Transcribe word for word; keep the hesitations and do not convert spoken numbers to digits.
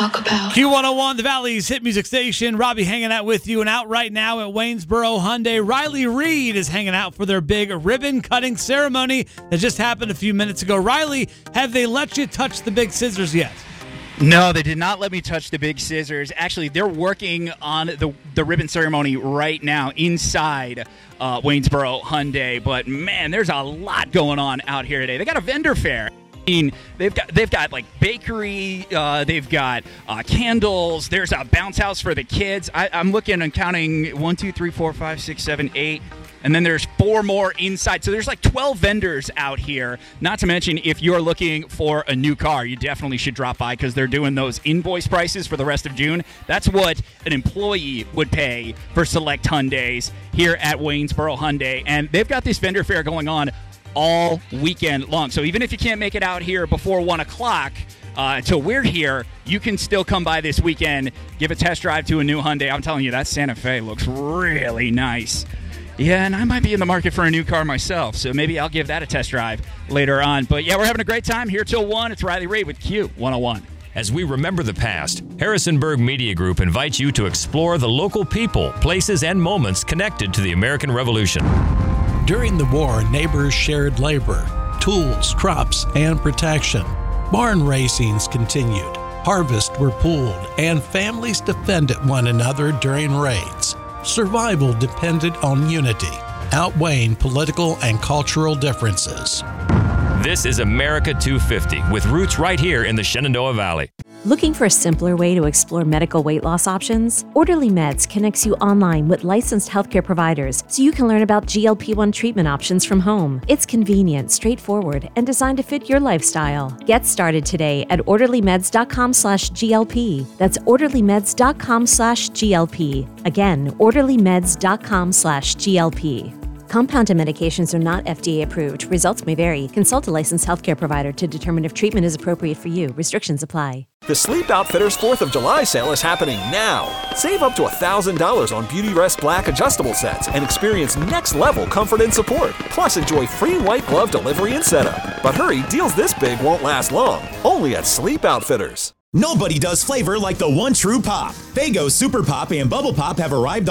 talk about. Q one oh one, the Valley's hit music station. Robbie hanging out with you and out right now at Waynesboro Hyundai. Riley Reed is hanging out for their big ribbon cutting ceremony that just happened a few minutes ago. Riley, have they let you touch the big scissors yet? No, they did not let me touch the big scissors. Actually, they're working on the the ribbon ceremony right now inside uh, Waynesboro Hyundai. But man, there's a lot going on out here today. They got a vendor fair. I mean, they've got they've got like bakery, uh, they've got uh, candles. There's a bounce house for the kids. I, I'm looking and counting one, two, three, four, five, six, seven, eight, and then there's four more inside. So there's like twelve vendors out here. Not to mention, if you're looking for a new car, you definitely should drop by because they're doing those invoice prices for the rest of June. That's what an employee would pay for select Hyundais here at Waynesboro Hyundai, and they've got this vendor fair going on all weekend long. So even if you can't make it out here before one o'clock uh, until we're here, you can still come by this weekend, give a test drive to a new Hyundai. I'm telling you, that Santa Fe looks really nice. Yeah, and I might be in the market for a new car myself, so maybe I'll give that a test drive later on. But yeah, we're having a great time here till one. It's Riley Reed with Q one oh one. As we remember the past, Harrisonburg Media Group invites you to explore the local people, places, and moments connected to the American Revolution. During the war, neighbors shared labor, tools, crops, and protection. Barn racings continued, harvests were pooled, and families defended one another during raids. Survival depended on unity, outweighing political and cultural differences. This is America two fifty, with roots right here in the Shenandoah Valley. Looking for a simpler way to explore medical weight loss options? Orderly Meds connects you online with licensed healthcare providers so you can learn about G L P one treatment options from home. It's convenient, straightforward, and designed to fit your lifestyle. Get started today at orderlymeds.com slash GLP. That's orderlymeds.com slash GLP. Again, orderlymeds.com slash GLP. Compounded medications are not F D A approved. Results may vary. Consult a licensed healthcare provider to determine if treatment is appropriate for you. Restrictions apply. The Sleep Outfitters fourth of July sale is happening now. Save up to one thousand dollars on Beautyrest Black adjustable sets and experience next-level comfort and support. Plus, enjoy free white glove delivery and setup. But hurry, deals this big won't last long. Only at Sleep Outfitters. Nobody does flavor like the one true pop. Faygo Super Pop and Bubble Pop have arrived